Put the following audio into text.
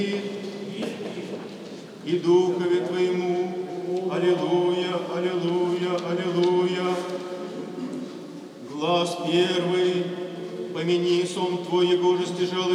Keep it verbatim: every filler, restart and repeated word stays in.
и Духове Твоему. Аллилуйя, аллилуйя, аллилуйя. Глаз первый, помяни сон Твой, его же стяжал